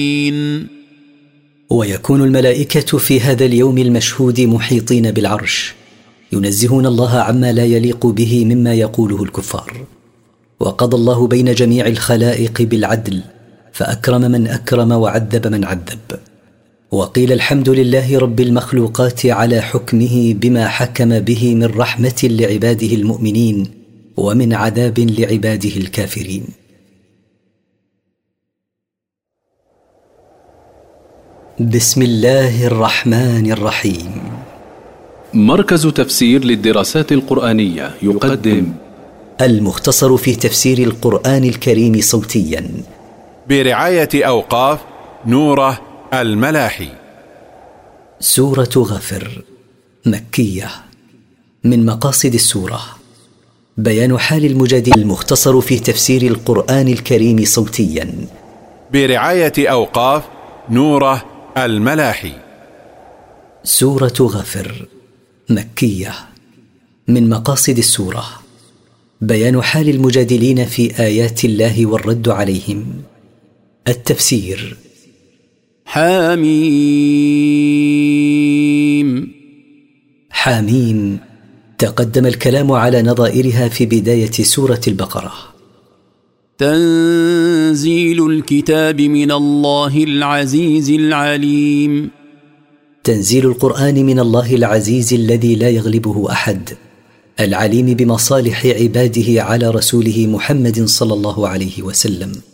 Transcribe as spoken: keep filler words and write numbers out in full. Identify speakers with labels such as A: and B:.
A: ويكون الملائكة في هذا اليوم المشهود محيطين بالعرش ينزهون الله عما لا يليق به مما يقوله الكفار. وقضى الله بين جميع الخلائق بالعدل، فأكرم من أكرم وعذب من عذب. وقيل الحمد لله رب المخلوقات على حكمه بما حكم به من رحمة لعباده المؤمنين ومن عذاب لعباده الكافرين. بسم الله الرحمن الرحيم.
B: مركز تفسير للدراسات القرآنية يقدم
A: المختصر في تفسير القرآن الكريم صوتيا
C: برعاية أوقاف نوره الملاحي.
A: سورة غافر مكية. من مقاصد السورة بيان حال المجادل. المختصر في تفسير القرآن الكريم صوتيا
C: برعاية أوقاف نوره الملاحي.
A: سورة غافر مكية. من مقاصد السورة بيان حال المجادلين في آيات الله والرد عليهم. التفسير.
D: حميم.
A: حميم تقدم الكلام على نظائرها في بداية سورة البقرة.
D: تنزيل الكتاب من الله العزيز العليم.
A: تنزيل القرآن من الله العزيز الذي لا يغلبه أحد، العليم بمصالح عباده على رسوله محمد صلى الله عليه وسلم.